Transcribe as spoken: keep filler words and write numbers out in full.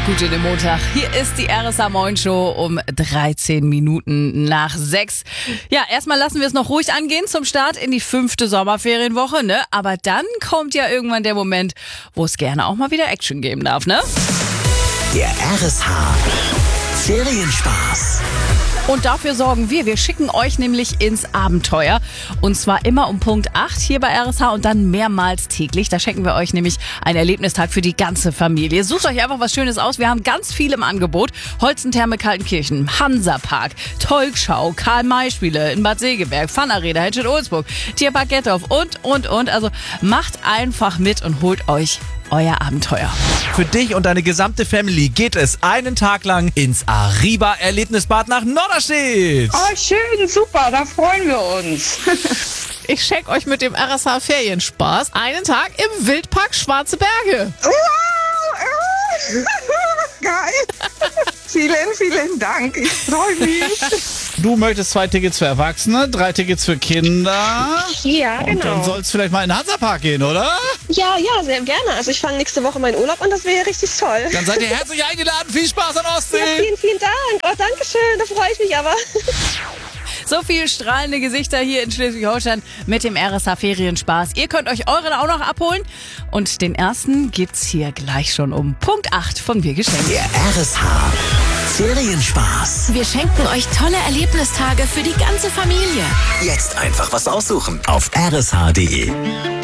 gut in den Montag. Hier ist die R S A Moin Show um dreizehn Minuten nach sechs. Ja, erstmal lassen wir es noch ruhig angehen zum Start in die fünfte Sommerferienwoche, ne? Aber dann kommt ja irgendwann der Moment, wo es gerne auch mal wieder Action geben darf, ne? Der R S H Ferienspaß. Und dafür sorgen wir. Wir schicken euch nämlich ins Abenteuer. Und zwar immer um Punkt acht hier bei R S H und dann mehrmals täglich. Da schenken wir euch nämlich einen Erlebnistag für die ganze Familie. Sucht euch einfach was Schönes aus. Wir haben ganz viel im Angebot. Holzentherme Kaltenkirchen, Hansapark, Tolkschau, Karl-May-Spiele in Bad Segeberg, Pfannerräder, Helmstedt-Ulzburg, Tierpark Gettorf und, und, und. Also macht einfach mit und holt euch euer Abenteuer. Für dich und deine gesamte Family geht es einen Tag lang ins Arriva Erlebnisbad nach Norderstedt. Oh, schön, super, da freuen wir uns. Ich schenke euch mit dem R S H Ferienspaß einen Tag im Wildpark Schwarze Berge. Wow, geil. Vielen, vielen Dank. Ich freue mich. Du möchtest zwei Tickets für Erwachsene, drei Tickets für Kinder. Ja, Und dann genau. soll es vielleicht mal in den Hansapark gehen, oder? Ja, ja, sehr gerne. Also ich fange nächste Woche meinen Urlaub an, das wäre richtig toll. Dann seid ihr herzlich eingeladen. Viel Spaß an Ostsee. Ja, vielen, vielen Dank. Oh, danke schön, da freue ich mich aber. So viel strahlende Gesichter hier in Schleswig-Holstein mit dem R S H Ferienspaß. Ihr könnt euch euren auch noch abholen. Und den ersten gibt's hier gleich schon um Punkt acht von mir geschenkt. Der R S H Ferienspaß. Wir schenken euch tolle Erlebnistage für die ganze Familie. Jetzt einfach was aussuchen auf r s h punkt d e.